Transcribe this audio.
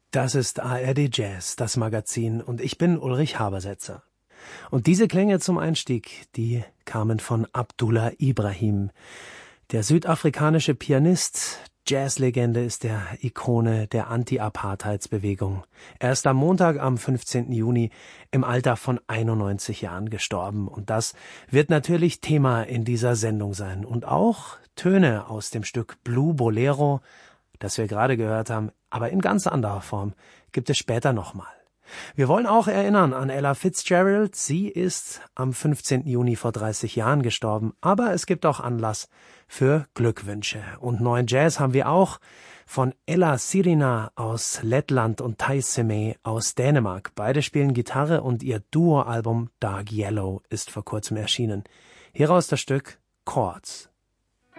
Das ist ARD Jazz, das Magazin, und ich bin Ulrich Habersetzer. Und diese Klänge zum Einstieg, die kamen von Abdullah Ibrahim. Der südafrikanische Pianist, Jazzlegende, ist der Ikone der Anti-Apartheidsbewegung. Er ist am Montag, am 15. Juni, im Alter von 91 Jahren gestorben. Und das wird natürlich Thema in dieser Sendung sein. Und auch Töne aus dem Stück Blue Bolero, das wir gerade gehört haben, aber in ganz anderer Form, gibt es später nochmal. Wir wollen auch erinnern an Ella Fitzgerald. Sie ist am 15. Juni vor 30 Jahren gestorben. Aber es gibt auch Anlass für Glückwünsche. Und neuen Jazz haben wir auch von Ella Sirina aus Lettland und Tai Seme aus Dänemark. Beide spielen Gitarre und ihr Duo-Album Dark Yellow ist vor kurzem erschienen. Hieraus das Stück Chords.